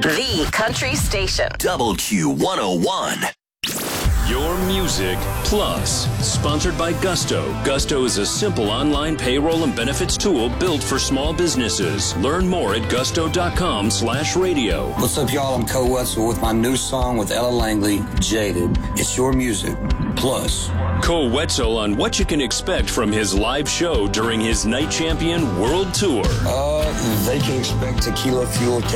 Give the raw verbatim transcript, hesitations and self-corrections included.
The country station. Double Q one oh one. Your Music Plus, sponsored by Gusto. Gusto is a simple online payroll and benefits tool built for small businesses. Learn more at gusto.com slash radio. What's up, y'all? I'm Cole Wetzel with my new song with Ella Langley, Jaded. It's Your Music Plus. Cole Wetzel on what you can expect from his live show during his Night Champion World Tour. Uh, they can expect Tequila Fuel